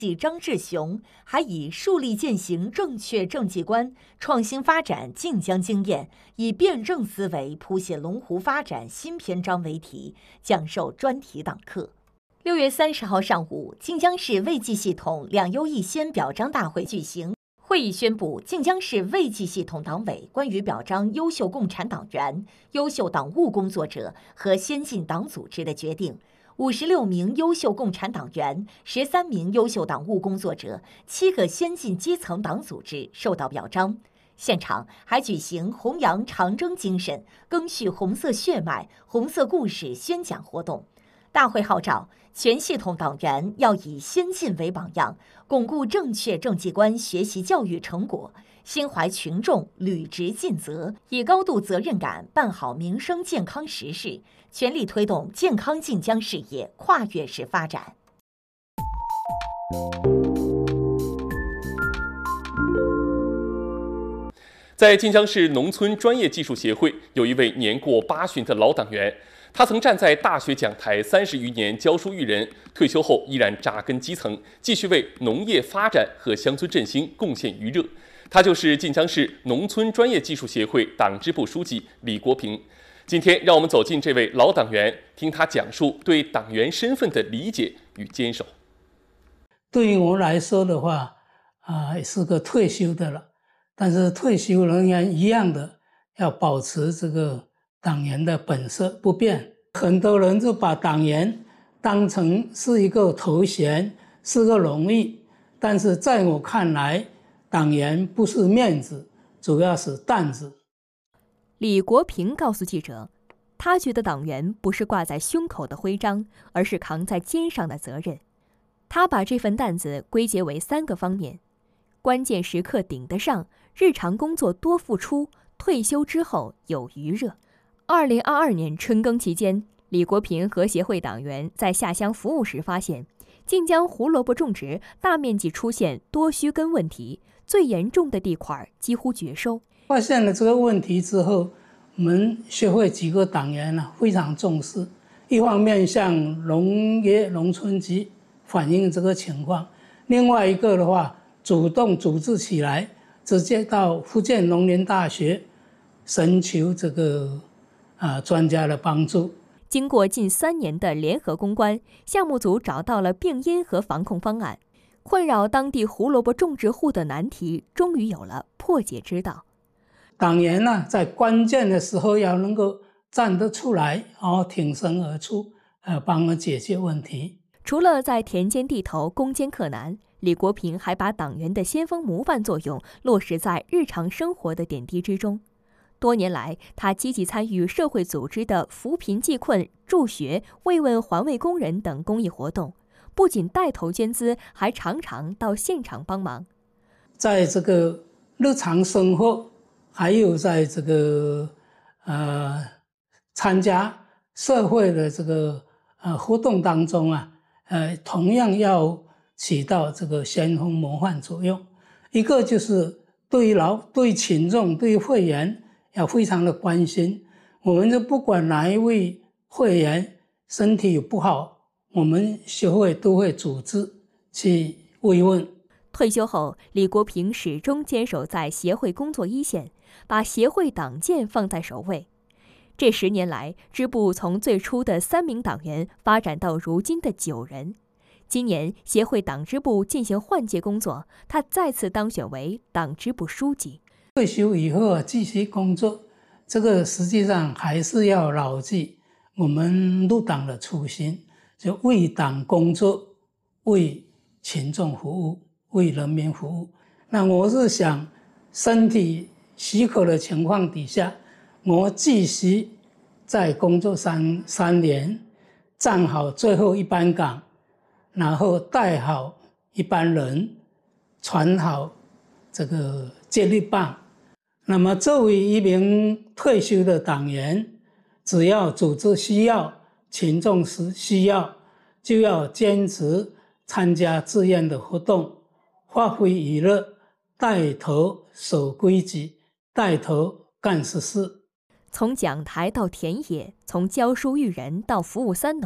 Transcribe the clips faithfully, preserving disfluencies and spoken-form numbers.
系张志雄还以树立践行正确政绩观、创新发展晋江经验，以辩证思维谱写龙湖发展新篇章为题，讲授专题党课。六月三十号上午，晋江市卫计系统两优一先表彰大会举行。会议宣布，晋江市卫计系统党委关于表彰优秀共产党员、优秀党务工作者和先进党组织的决定。五十六名优秀共产党员、十三名优秀党务工作者、七个先进基层党组织受到表彰。现场还举行弘扬长征精神、赓续红色血脉、红色故事宣讲活动。大会号召全系统党员要以先进为榜样，巩固正确政绩观学习教育成果，心怀群众，履职尽责，以高度责任感办好民生健康实事，全力推动健康晋江事业跨越式发展。 在晋江市农村专业技术协会，有一位年过八旬的老党员，他曾站在大学讲台三十余年，教书育人，退休后依然扎根基层，继续为农业发展和乡村振兴贡献余热。他就是晋江市农村专业技术协会党支部书记李国平。今天，让我们走进这位老党员，听他讲述对党员身份的理解与坚守。 对于我来说的话，啊、呃，是个退休的了，但是退休仍然一样的要保持这个党员的本色不变。很多人就把党员当成是一个头衔，是个荣誉，但是在我看来，党员不是面子，主要是担子。 李国平告诉记者，他觉得党员不是挂在胸口的徽章，而是扛在肩上的责任。他把这份担子归结为三个方面：关键时刻顶得上，日常工作多付出，退休之后有余热。二零二二年春耕期间，李国平和协会党员在下乡服务时发现，晋江胡萝卜种植大面积出现多须根问题，最严重的地块几乎绝收。 发现了这个问题之后，我们协会几个党员呢非常重视，一方面向农业农村局反映这个情况，另外一个的话，主动组织起来，直接到福建农林大学寻求这个啊、呃、专家的帮助。 经过近三年的联合攻关，项目组找到了病因和防控方案，困扰当地胡萝卜种植户的难题终于有了破解之道。 党员呢，在关键的时候要能够站得出来，然后挺身而出，呃，帮我解决问题。 除了在田间地头攻坚克难，李国平还把党员的先锋模范作用落实在日常生活的点滴之中。多年来，他积极参与社会组织的扶贫济困、助学、慰问环卫工人等公益活动，不仅带头捐资，还常常到现场帮忙。 在这个日常生活，还有在这个呃参加社会的这个呃活动当中啊，呃，同样要起到这个先锋模范作用。一个就是对于劳、对群众、对于会员要非常的关心。我们就不管哪一位会员身体有不好，我们协会都会组织去慰问。 退休后，李国平始终坚守在协会工作一线，把协会党建放在首位。这十年来，支部从最初的三名党员发展到如今的九人。今年协会党支部进行换届工作，他再次当选为党支部书记。 退休以后继续工作，这个实际上还是要牢记我们入党的初心，就为党工作，为群众服务，为人民服务。那我是想，身体许可的情况底下，我继续在工作三三年，站好最后一班岗，然后带好一班人，传好这个接力棒。那么作为一名退休的党员，只要组织需要，群众需要，就要坚持参加志愿的活动，发挥娱乐，带头守规矩，带头干实事。 从讲台到田野，从教书育人到服务三农，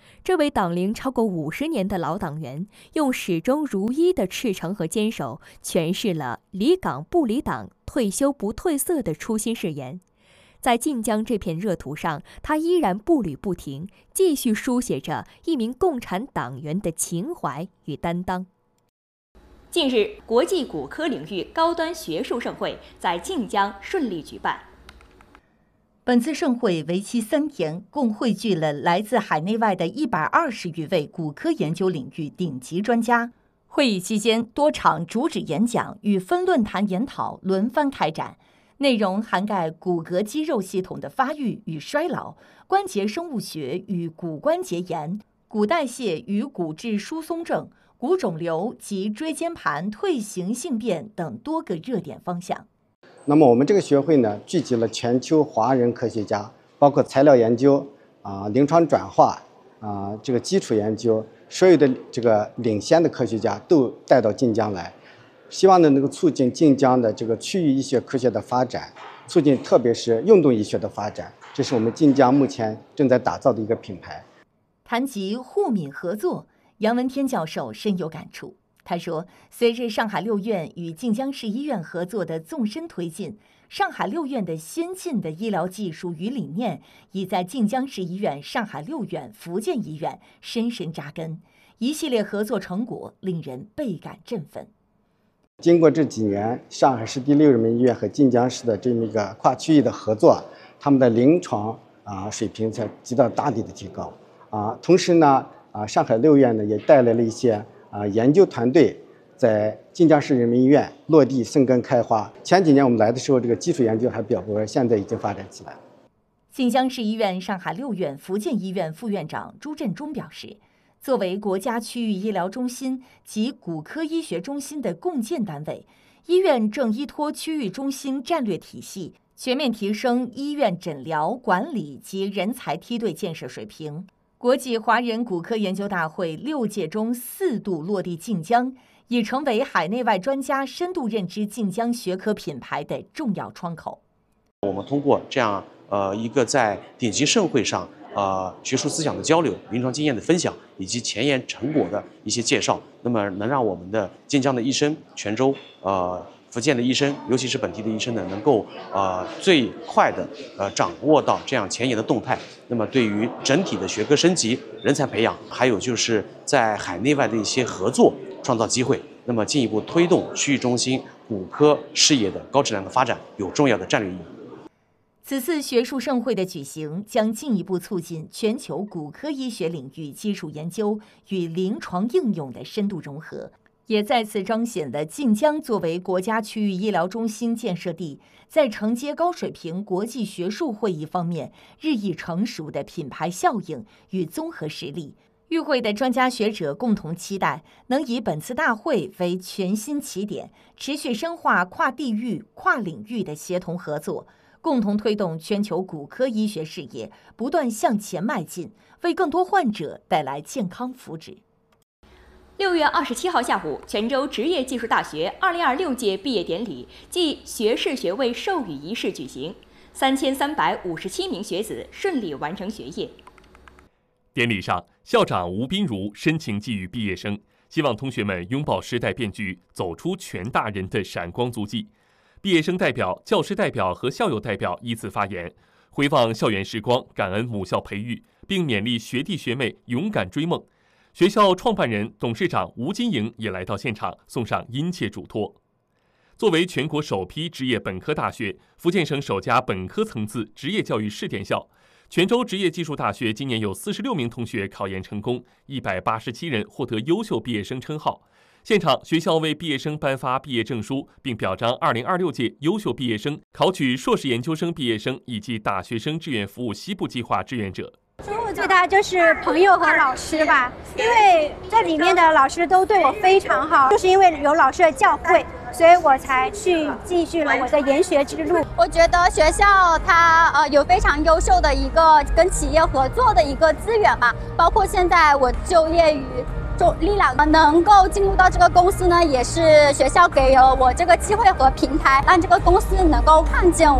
这位党龄超过五十年的老党员，用始终如一的赤诚和坚守，诠释了离岗不离党、退休不褪色的初心誓言。在晋江这片热土上，他依然步履不停，继续书写着一名共产党员的情怀与担当。 近日，国际骨科领域高端学术盛会在晋江顺利举办。 本次盛会为期三天，共汇聚了来自海内外的一百二十余位骨科研究领域顶级专家。会议期间，多场主旨演讲与分论坛研讨轮番开展，内容涵盖骨骼肌肉系统的发育与衰老、关节生物学与骨关节炎、骨代谢与骨质疏松症、骨肿瘤及椎间盘退行性变等多个热点方向。 那么我们这个学会呢，聚集了全球华人科学家，包括材料研究啊、临床转化啊、这个基础研究，所有的这个领先的科学家都带到晋江来，希望呢能够促进晋江的这个区域医学科学的发展，促进特别是运动医学的发展，这是我们晋江目前正在打造的一个品牌。 谈及互敏合作，杨文天教授深有感触。他说，随着上海六院与晋江市医院合作的纵深推进，上海六院的先进的医疗技术与理念已在晋江市医院、上海六院、福建医院深深扎根，一系列合作成果令人倍感振奋。 经过这几年上海市第六人民医院和晋江市的这么一个跨区域的合作，他们的临床啊水平才得到大力的提高啊。同时呢，啊上海六院呢也带来了一些啊研究团队在晋江市人民医院落地生根开花。前几年我们来的时候，这个基础研究还比较薄弱，现在已经发展起来了。 晋江市医院、上海六院、福建医院副院长朱振中表示，作为国家区域医疗中心及骨科医学中心的共建单位，医院正依托区域中心战略体系，全面提升医院诊疗、管理及人才梯队建设水平。国际华人骨科研究大会六届中四度落地晋江，已成为海内外专家深度认知晋江学科品牌的重要窗口。 我们通过这样呃一个在顶级盛会上呃学术思想的交流、临床经验的分享以及前沿成果的一些介绍，那么能让我们的晋江的医生、泉州呃福建的医生，尤其是本地的医生呢，能够呃最快的呃掌握到这样前沿的动态。那么对于整体的学科升级、人才培养，还有就是在海内外的一些合作创造机会，那么进一步推动区域中心骨科事业的高质量的发展，有重要的战略意义。 此次学术盛会的举行，将进一步促进全球骨科医学领域基础研究与临床应用的深度融合，也再次彰显了晋江作为国家区域医疗中心建设地，在承接高水平国际学术会议方面日益成熟的品牌效应与综合实力。与会的专家学者共同期待，能以本次大会为全新起点，持续深化跨地域、跨领域的协同合作，共同推动全球骨科医学事业不断向前迈进，为更多患者带来健康福祉。 六月二十七号下午，泉州职业技术大学二零二六届毕业典礼暨学士学位授予仪式举行，三千三百五十七名学子顺利完成学业。 典礼上，校长吴斌如深情寄语毕业生，希望同学们拥抱时代变局，走出全大人的闪光足迹。毕业生代表、教师代表和校友代表依次发言，回望校园时光，感恩母校培育，并勉励学弟学妹勇敢追梦。学校创办人、董事长吴金莹也来到现场，送上殷切嘱托。作为全国首批职业本科大学，福建省首家本科层次职业教育试点校，泉州职业技术大学今年有四十六名同学考研成功，一百八十七人获得优秀毕业生称号。现场，学校为毕业生颁发毕业证书，并表彰二零二六届优秀毕业生、考取硕士研究生毕业生以及大学生志愿服务西部计划志愿者。 收获最大就是朋友和老师吧，因为这里面的老师都对我非常好，就是因为有老师的教诲，所以我才去继续了我的研学之路。 我觉得学校它呃有非常优秀的一个跟企业合作的一个资源嘛，包括现在我就业于中力量能够进入到这个公司呢，也是学校给了我这个机会和平台，让这个公司能够看见我。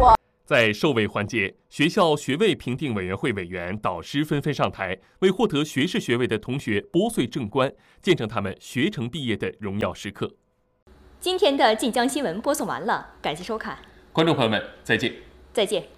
在授位环节，学校学位评定委员会委员、导师纷纷上台，为获得学士学位的同学拨穗正冠，见证他们学成毕业的荣耀时刻。 今天的晋江新闻播送完了，感谢收看， 观众朋友们，再见。 再见。